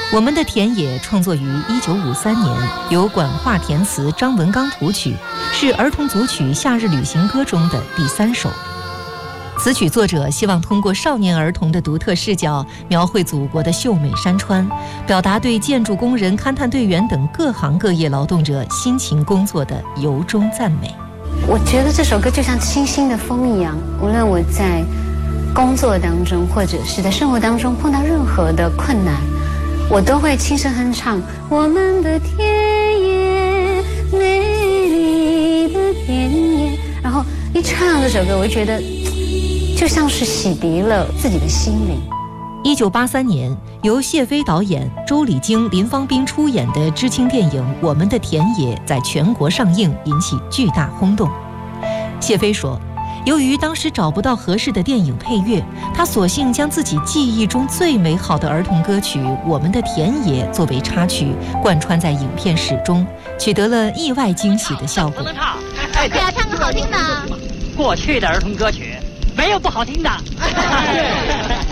我们的田野创作于1953年，由管化填词，张文刚谱曲，是儿童组曲《夏日旅行歌》中的第3首。此曲作者希望通过少年儿童的独特视角，描绘祖国的秀美山川，表达对建筑工人、勘探队员等各行各业劳动者辛勤工作的由衷赞美。 我觉得这首歌就像清新的风一样，无论我在工作当中，或者是在生活当中碰到任何的困难，我都会轻声哼唱我们的田野，美丽的田野。然后一唱这首歌，我就觉得就像是洗涤了自己的心灵。 1983年，由谢飞导演、周礼京、林芳斌出演的知青电影《我们的田野》在全国上映，引起巨大轰动。谢飞说，由于当时找不到合适的电影配乐，他索性将自己记忆中最美好的儿童歌曲《我们的田野》作为插曲，贯穿在影片始终，取得了意外惊喜的效果。 不能唱，对啊，唱个好听的。过去的儿童歌曲没有不好听的。